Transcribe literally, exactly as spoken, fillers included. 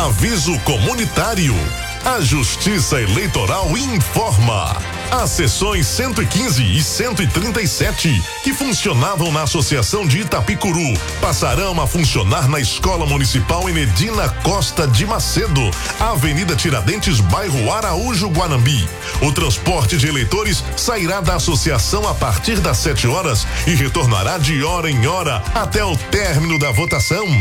Aviso comunitário. A Justiça Eleitoral informa. As sessões cento e quinze e cento e trinta e sete, que funcionavam na Associação de Itapicuru, passarão a funcionar na Escola Municipal Enedina Costa de Macedo, Avenida Tiradentes, bairro Araújo, Guanambi. O transporte de eleitores sairá da associação a partir das sete horas e retornará de hora em hora até o término da votação.